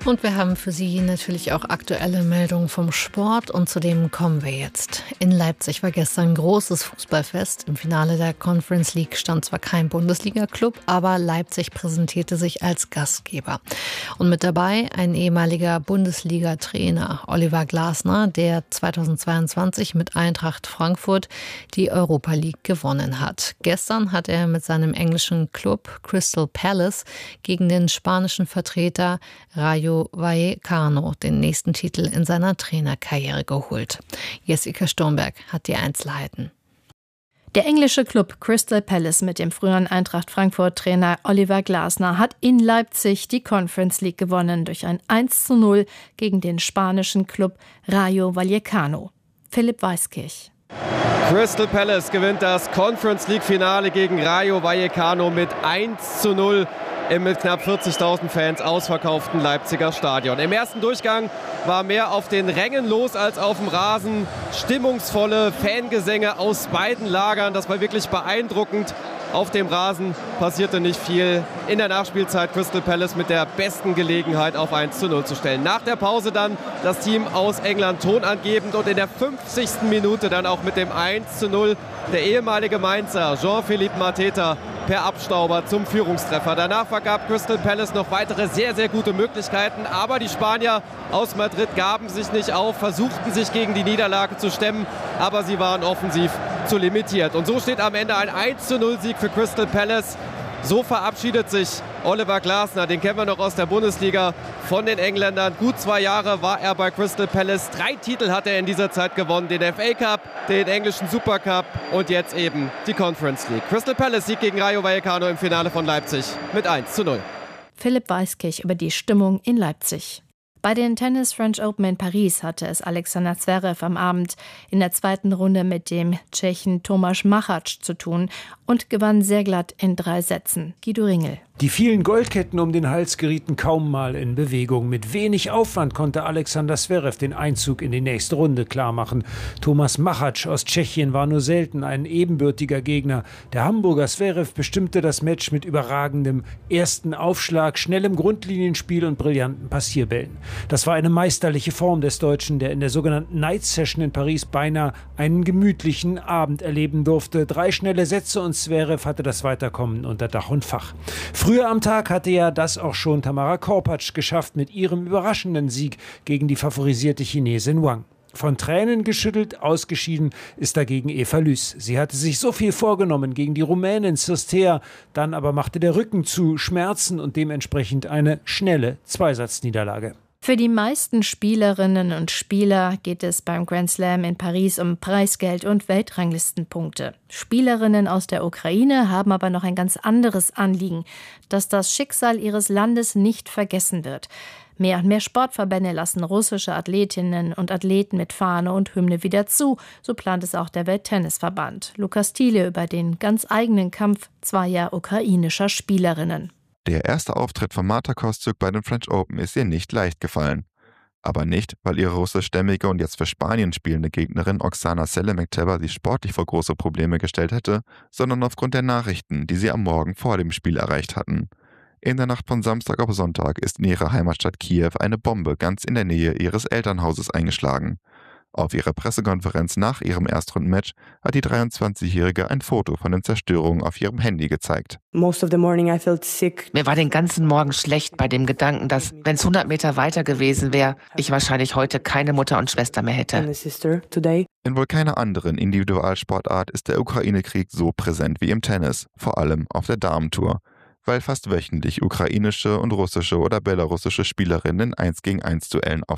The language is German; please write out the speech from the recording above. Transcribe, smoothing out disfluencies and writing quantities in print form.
Und wir haben für Sie natürlich auch aktuelle Meldungen vom Sport und zu dem kommen wir jetzt. In Leipzig war gestern ein großes Fußballfest. Im Finale der Conference League stand zwar kein Bundesliga-Club, aber Leipzig präsentierte sich als Gastgeber. Und mit dabei ein ehemaliger Bundesliga-Trainer, Oliver Glasner, der 2022 mit Eintracht Frankfurt die Europa League gewonnen hat. Gestern hat er mit seinem englischen Club Crystal Palace gegen den spanischen Vertreter Rayo Vallecano den nächsten Titel in seiner Trainerkarriere geholt. Jessica Sturmberg hat die Einzelheiten. Der englische Club Crystal Palace mit dem früheren Eintracht Frankfurt-Trainer Oliver Glasner hat in Leipzig die Conference League gewonnen durch ein 1:0 gegen den spanischen Club Rayo Vallecano. Philipp Weiskirch. Crystal Palace gewinnt das Conference League-Finale gegen Rayo Vallecano mit 1:0 im mit knapp 40.000 Fans ausverkauften Leipziger Stadion. Im ersten Durchgang war mehr auf den Rängen los als auf dem Rasen. Stimmungsvolle Fangesänge aus beiden Lagern. Das war wirklich beeindruckend. Auf dem Rasen passierte nicht viel. In der Nachspielzeit Crystal Palace mit der besten Gelegenheit auf 1:0 zu stellen. Nach der Pause dann das Team aus England tonangebend und in der 50. Minute dann auch mit dem 1:0 der ehemalige Mainzer Jean-Philippe Mateta per Abstauber zum Führungstreffer. Danach vergab Crystal Palace noch weitere sehr, sehr gute Möglichkeiten. Aber die Spanier aus Madrid gaben sich nicht auf, versuchten sich gegen die Niederlage zu stemmen. Aber sie waren offensiv zu limitiert. Und so steht am Ende ein 1:0-Sieg für Crystal Palace. So verabschiedet sich Oliver Glasner, den kennen wir noch aus der Bundesliga, von den Engländern. Gut 2 Jahre war er bei Crystal Palace. 3 Titel hat er in dieser Zeit gewonnen. Den FA Cup, den englischen Supercup und jetzt eben die Conference League. Crystal Palace siegt gegen Rayo Vallecano im Finale von Leipzig mit 1:0. Philipp Weiskirch über die Stimmung in Leipzig. Bei den Tennis French Open in Paris hatte es Alexander Zverev am Abend in der zweiten Runde mit dem Tschechen Tomáš Machač zu tun und gewann sehr glatt in 3 Sätzen. Guido Ringel. Die vielen Goldketten um den Hals gerieten kaum mal in Bewegung. Mit wenig Aufwand konnte Alexander Zverev den Einzug in die nächste Runde klarmachen. Tomáš Machač aus Tschechien war nur selten ein ebenbürtiger Gegner. Der Hamburger Zverev bestimmte das Match mit überragendem ersten Aufschlag, schnellem Grundlinienspiel und brillanten Passierbällen. Das war eine meisterliche Form des Deutschen, der in der sogenannten Night Session in Paris beinahe einen gemütlichen Abend erleben durfte. 3 schnelle Sätze und Zverev hatte das Weiterkommen unter Dach und Fach. Früher am Tag hatte ja das auch schon Tamara Korpatsch geschafft mit ihrem überraschenden Sieg gegen die favorisierte Chinesin Wang. Von Tränen geschüttelt, ausgeschieden ist dagegen Eva Lys. Sie hatte sich so viel vorgenommen gegen die Rumänin Cirstea, dann aber machte der Rücken zu, Schmerzen und dementsprechend eine schnelle Zweisatzniederlage. Für die meisten Spielerinnen und Spieler geht es beim Grand Slam in Paris um Preisgeld und Weltranglistenpunkte. Spielerinnen aus der Ukraine haben aber noch ein ganz anderes Anliegen, dass das Schicksal ihres Landes nicht vergessen wird. Mehr und mehr Sportverbände lassen russische Athletinnen und Athleten mit Fahne und Hymne wieder zu. So plant es auch der Welttennisverband. Lukas Thiele über den ganz eigenen Kampf zweier ukrainischer Spielerinnen. Der erste Auftritt von Marta Kostyuk bei den French Open ist ihr nicht leicht gefallen. Aber nicht, weil ihre russischstämmige und jetzt für Spanien spielende Gegnerin Oksana Selemekteva sie sportlich vor große Probleme gestellt hätte, sondern aufgrund der Nachrichten, die sie am Morgen vor dem Spiel erreicht hatten. In der Nacht von Samstag auf Sonntag ist in ihrer Heimatstadt Kiew eine Bombe ganz in der Nähe ihres Elternhauses eingeschlagen. Auf ihrer Pressekonferenz nach ihrem Erstrundenmatch hat die 23-Jährige ein Foto von den Zerstörungen auf ihrem Handy gezeigt. Mir war den ganzen Morgen schlecht bei dem Gedanken, dass, wenn es 100 Meter weiter gewesen wäre, ich wahrscheinlich heute keine Mutter und Schwester mehr hätte. In wohl keiner anderen Individualsportart ist der Ukraine-Krieg so präsent wie im Tennis, vor allem auf der Damentour. Weil fast wöchentlich ukrainische und russische oder belarussische Spielerinnen in 1-gegen-1-Duellen auf